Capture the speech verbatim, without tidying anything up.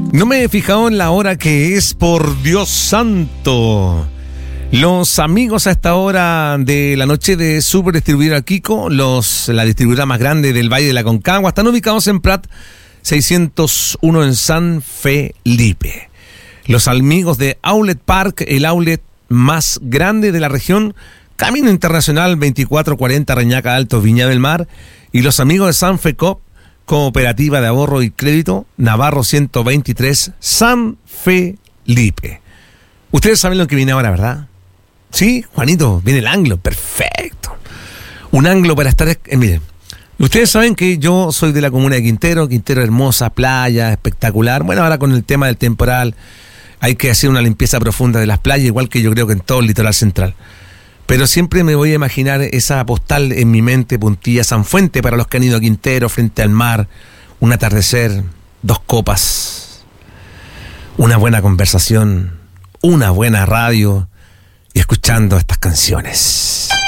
No me he fijado en la hora que es, por Dios santo. Los amigos a esta hora de la noche de Super Distribuidora Kiko, los, la distribuidora más grande del Valle de la Concagua, están ubicados en Prat seiscientos uno en San Felipe. Los amigos de Outlet Park, el outlet más grande de la región, Camino Internacional veinticuatro cuarenta Reñaca Altos, Viña del Mar, y los amigos de San Fecop, Cooperativa de Ahorro y Crédito, Navarro ciento veintitrés, San Felipe. Ustedes saben lo que viene ahora, ¿verdad? Sí, Juanito, viene el anglo, perfecto. Un anglo para estar... Eh, miren, ustedes saben que yo soy de la comuna de Quintero, Quintero hermosa, playa, espectacular. Bueno, ahora con el tema del temporal hay que hacer una limpieza profunda de las playas, igual que yo creo que en todo el litoral central. Pero siempre me voy a imaginar esa postal en mi mente, Puntilla Sanfuente, para los que han ido a Quintero, frente al mar, un atardecer, dos copas, una buena conversación, una buena radio y escuchando estas canciones.